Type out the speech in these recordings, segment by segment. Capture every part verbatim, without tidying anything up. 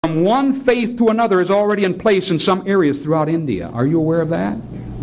from one faith to another is already in place in some areas throughout India. Are you aware of that?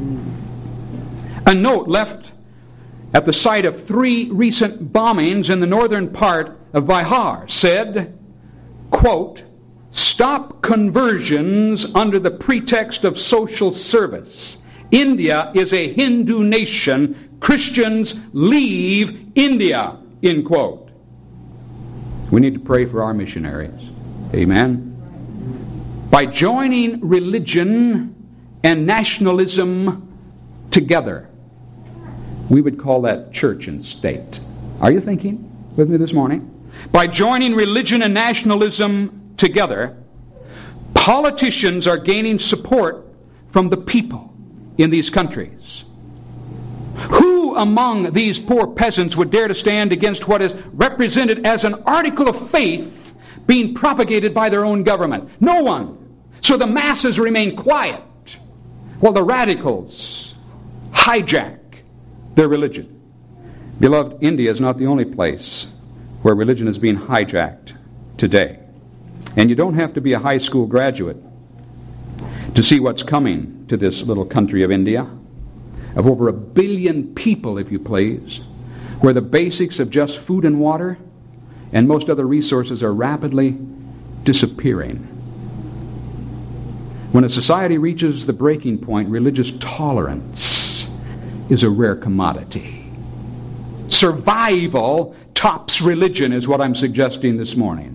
A note left at the site of three recent bombings in the northern part of Bihar said, quote, "Stop conversions under the pretext of social service. India is a Hindu nation. Christians leave India," end quote. We need to pray for our missionaries. Amen. By joining religion and nationalism together, we would call that church and state. Are you thinking with me this morning? By joining religion and nationalism together, politicians are gaining support from the people in these countries. Who among these poor peasants would dare to stand against what is represented as an article of faith being propagated by their own government? No one. So the masses remain quiet while the radicals hijack their religion. Beloved, India is not the only place where religion is being hijacked today. And you don't have to be a high school graduate to see what's coming to this little country of India, of over a billion people, if you please, where the basics of just food and water and most other resources are rapidly disappearing. When a society reaches the breaking point, religious tolerance is a rare commodity. Survival tops religion is what I'm suggesting this morning.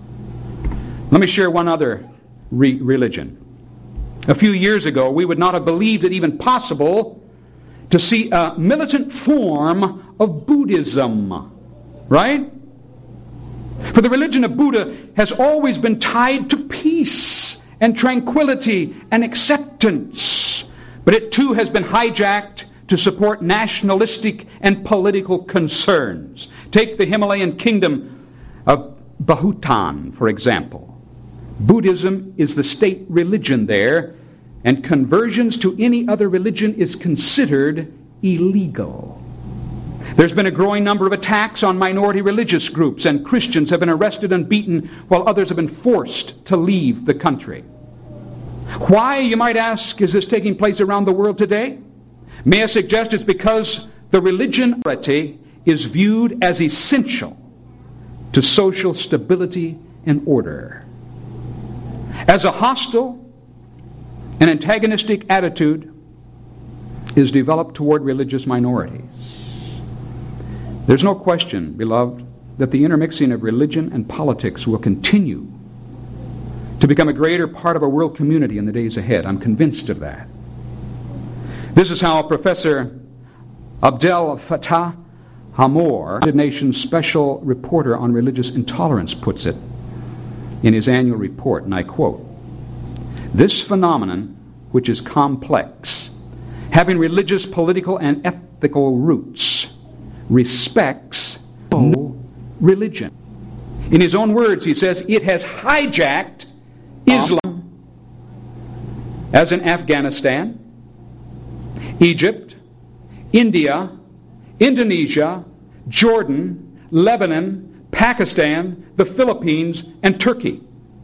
Let me share one other re- religion. A few years ago, we would not have believed it even possible to see a militant form of Buddhism. Right? For the religion of Buddha has always been tied to peace and tranquility and acceptance. But it too has been hijacked to support nationalistic and political concerns. Take the Himalayan kingdom of Bhutan, for example. Buddhism is the state religion there, and conversions to any other religion is considered illegal. There's been a growing number of attacks on minority religious groups, and Christians have been arrested and beaten while others have been forced to leave the country. Why, you might ask, is this taking place around the world today? May I suggest it's because the religion is viewed as essential to social stability and order. As a hostile and antagonistic attitude is developed toward religious minorities. There's no question, beloved, that the intermixing of religion and politics will continue to become a greater part of our world community in the days ahead. I'm convinced of that. This is how Professor Abdel Fattah Hamor, the nation's special reporter on religious intolerance, puts it in his annual report, and I quote, "This phenomenon, which is complex, having religious, political, and ethical roots, respects no religion." In his own words, he says, it has hijacked Islam, as in Afghanistan, Egypt, India, Indonesia, Jordan, Lebanon, Pakistan, the Philippines, and Turkey.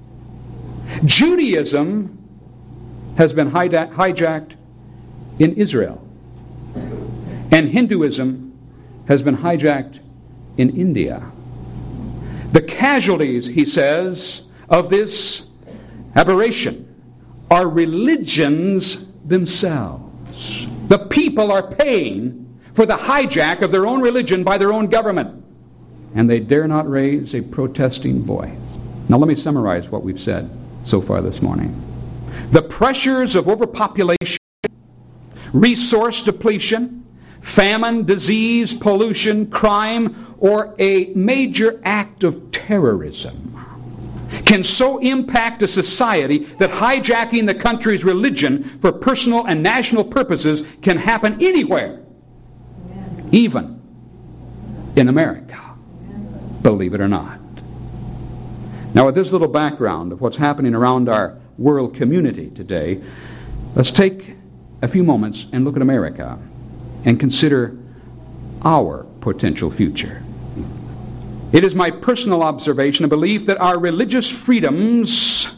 Judaism has been hijacked in Israel, and Hinduism has been hijacked in India. The casualties, he says, of this aberration are religions themselves. The people are paying for the hijack of their own religion by their own government, and they dare not raise a protesting voice. Now let me summarize what we've said so far this morning. The pressures of overpopulation, resource depletion, famine, disease, pollution, crime, or a major act of terrorism can so impact a society that hijacking the country's religion for personal and national purposes can happen anywhere, even in America, believe it or not. Now, with this little background of what's happening around our world community today, let's take a few moments and look at America and consider our potential future. It is my personal observation and belief that our religious freedoms